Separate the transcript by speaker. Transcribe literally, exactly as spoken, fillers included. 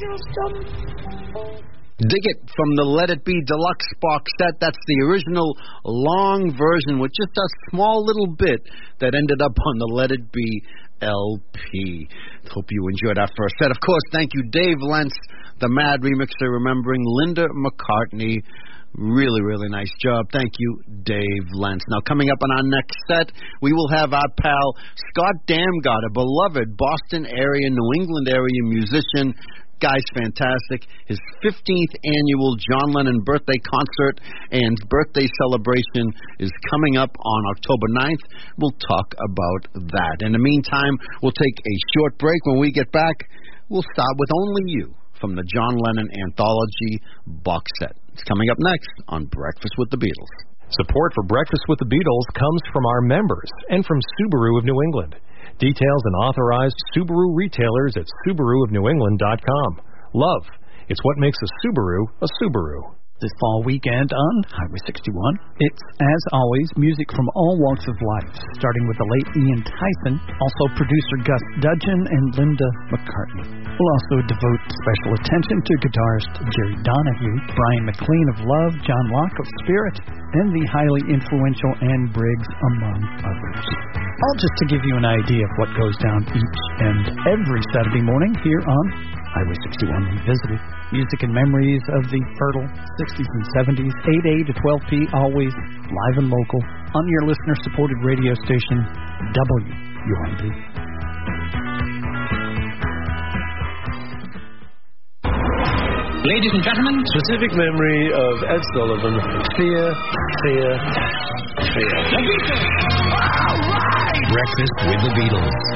Speaker 1: Dig It from the Let It Be Deluxe box set. That's the original long version with just a small little bit that ended up on the Let It Be L P. Hope you enjoyed our first set. Of course, thank you, Dave Lentz, the Mad Remixer, remembering Linda McCartney. Really, really nice job. Thank you, Dave Lentz. Now, coming up on our next set, we will have our pal Scott Damgard, a beloved Boston area, New England area musician. Guy's fantastic. His fifteenth annual John Lennon birthday concert and birthday celebration is coming up on October ninth. We'll talk about that. In the meantime, we'll take a short break. When we get back, we'll start with Only You from the John Lennon Anthology box set. It's coming up next on Breakfast with the Beatles.
Speaker 2: Support for Breakfast with the Beatles comes from our members and from Subaru of New England. Details and authorized Subaru retailers at Subaru of New England dot com. Love, it's what makes a Subaru a Subaru.
Speaker 3: This fall weekend on Highway sixty-one, it's, as always, music from all walks of life, starting with the late Ian Tyson, also producer Gus Dudgeon and Linda McCartney. We'll also devote special attention to guitarist Jerry Donahue, Brian McLean of Love, John Locke of Spirit, and the highly influential Anne Briggs, among others. All just to give you an idea of what goes down each and every Saturday morning here on Highway sixty-one Revisited. Music and memories of the fertile sixties and seventies, eight A to twelve P, always live and local, on your listener-supported radio station, W U R B.
Speaker 4: Ladies and gentlemen,
Speaker 5: specific memory of Ed Sullivan. Fear, fear, fear.
Speaker 4: The Beatles! All right!
Speaker 6: Breakfast with the Beatles.